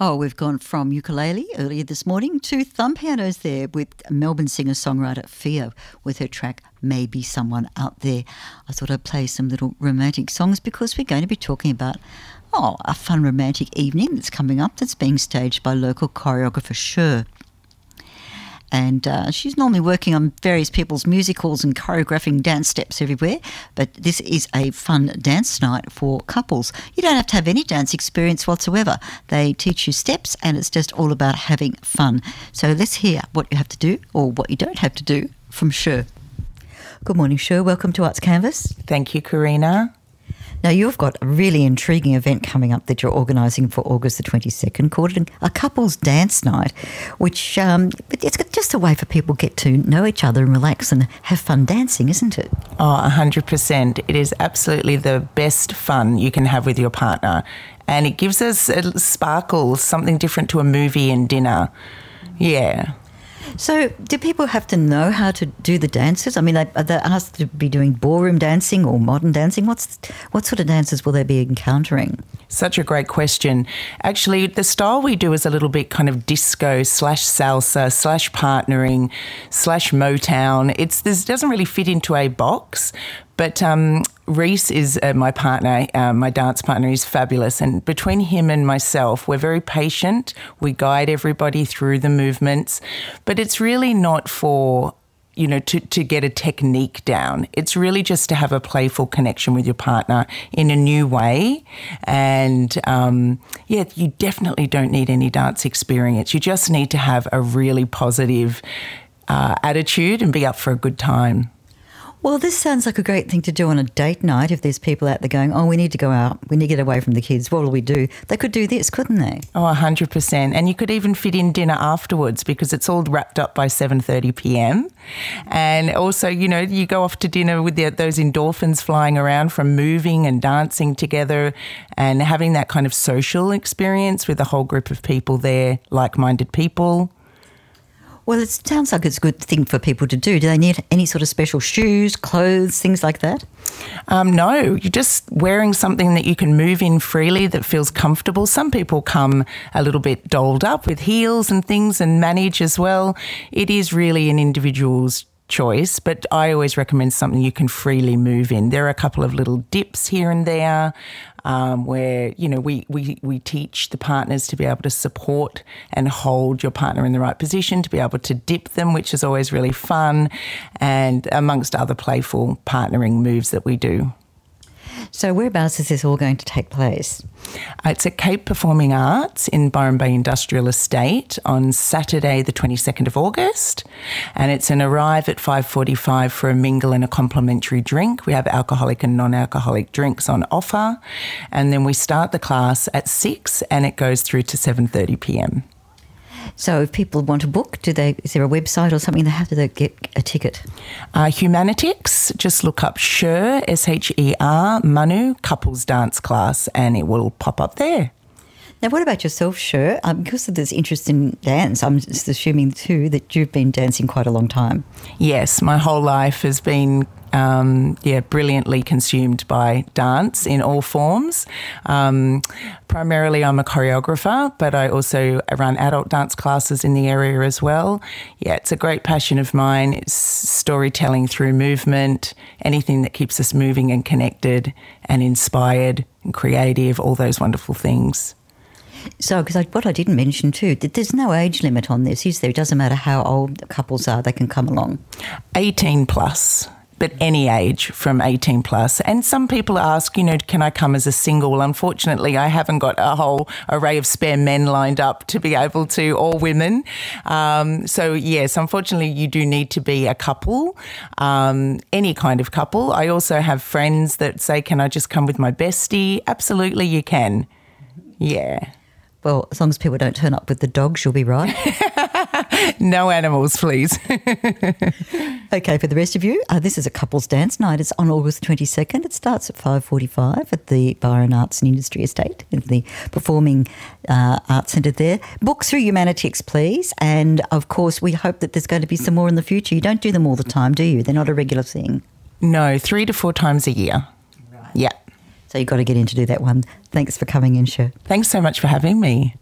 Oh, we've gone from ukulele earlier this morning to thumb pianos there with Melbourne singer-songwriter Fia with her track Maybe Someone Out There. I thought I'd play some little romantic songs because we're going to be talking about a fun romantic evening that's coming up that's being staged by local choreographer Cher. And she's normally working on various people's musicals and choreographing dance steps everywhere. But this is a fun dance night for couples. You don't have to have any dance experience whatsoever. They teach you steps and it's just all about having fun. So let's hear what you have to do or what you don't have to do from Cher. Good morning, Cher. Welcome to Arts Canvas. Thank you, Karina. Now, you've got a really intriguing event coming up that you're organising for August the 22nd called a couples dance night, which it's just a way for people to get to know each other and relax and have fun dancing, isn't it? Oh, 100%. It is absolutely the best fun you can have with your partner. And it gives us a sparkle, something different to a movie and dinner. Yeah. So do people have to know how to do the dances? I mean, are they asked to be doing ballroom dancing or modern dancing? What sort of dances will they be encountering? Such a great question. Actually, the style we do is a little bit kind of disco / salsa / partnering / Motown. This doesn't really fit into a box, but Reese is my partner, my dance partner. Is fabulous. And between him and myself, we're very patient. We guide everybody through the movements, but it's really not for, to get a technique down. It's really just to have a playful connection with your partner in a new way. And you definitely don't need any dance experience. You just need to have a really positive attitude and be up for a good time. Well, this sounds like a great thing to do on a date night if there's people out there going, we need to go out, we need to get away from the kids, what will we do? They could do this, couldn't they? Oh, 100%. And you could even fit in dinner afterwards because it's all wrapped up by 7:30 p.m. And also, you go off to dinner with those endorphins flying around from moving and dancing together and having that kind of social experience with a whole group of people there, like-minded people. Well, it sounds like it's a good thing for people to do. Do they need any sort of special shoes, clothes, things like that? No, you're just wearing something that you can move in freely that feels comfortable. Some people come a little bit dolled up with heels and things and manage as well. It is really an individual's choice, but I always recommend something you can freely move in. There are a couple of little dips here and there where, we teach the partners to be able to support and hold your partner in the right position, to be able to dip them, which is always really fun, and amongst other playful partnering moves that we do. So whereabouts is this all going to take place? It's at Cape Performing Arts in Byron Bay Industrial Estate on Saturday the 22nd of August. And it's an arrive at 5:45 for a mingle and a complimentary drink. We have alcoholic and non-alcoholic drinks on offer. And then we start the class at 6 and it goes through to 7:30 p.m. So if people want to book, is there a website or something? How do they get a ticket? Humanitics, just look up Cher, Sher, Manu, couples dance class, and it will pop up there. Now, what about yourself, Cher? Because of this interest in dance, I'm just assuming too that you've been dancing quite a long time. Yes, my whole life has been brilliantly consumed by dance in all forms. Primarily I'm a choreographer, but I also run adult dance classes in the area as well. Yeah, it's a great passion of mine. It's storytelling through movement, anything that keeps us moving and connected and inspired and creative, all those wonderful things. So, because what I didn't mention too, there's no age limit on this, is there? It doesn't matter how old couples are, they can come along. 18 plus. But any age from 18 plus. And some people ask, can I come as a single? Well, unfortunately, I haven't got a whole array of spare men lined up to be able to, or women. So, yes, unfortunately, you do need to be a couple, any kind of couple. I also have friends that say, can I just come with my bestie? Absolutely, you can. Yeah. Well, as long as people don't turn up with the dogs, you'll be right. No animals, please. Okay, for the rest of you, this is a couples dance night. It's on August 22nd. It starts at 5:45 at the Byron Arts and Industry Estate, in the Performing Arts Centre there. Book through Humanitics, please. And, of course, we hope that there's going to be some more in the future. You don't do them all the time, do you? They're not a regular thing. No, 3 to 4 times a year. Right. Yeah. So you've got to get in to do that one. Thanks for coming in, Cher. Thanks so much for having me.